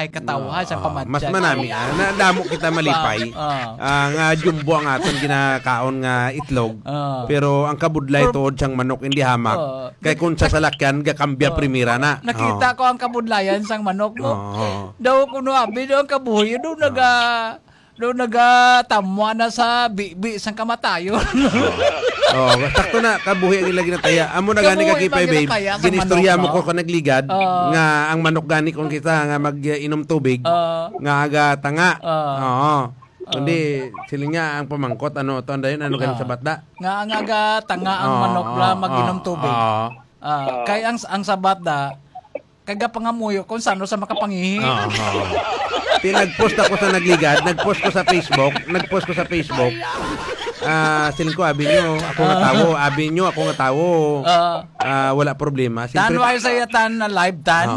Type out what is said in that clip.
hay katawhan sa pamatyan. Mas manami damo kita malipay. Nga jumbo ang aton ginakaon nga itlog. Pero ang kabudlay tuod siyang manok hindi hamak. Kay kung sa salakyan gakambya primera na. Nakita ko ang kabudlayan sang manok mo. Daw kuno abi daw ang kabuhi doon nagatamwa na sa bibi sang kamatayon. Sakto na kabuhi ang ilagi na taya. Amo na gani kagipay babe. Ginistorya mo ko nagligad nga ang manok gani kung kita nga mag-inom tubig nga aga tanga. Kundi siling nga ang pamangkot ano to andayon ano gani sa batda. Nga ang aga tanga ang manok la mag-inom tubig. Kay ang sabat da kaga pangamuyo kung sano sa makapangihi. Nag-post ako sa nagligad, nag-post ko sa Facebook. Siling ko, abi nyo, ako nga tawo. Wala problema. Tan, why sa yatan na live tan?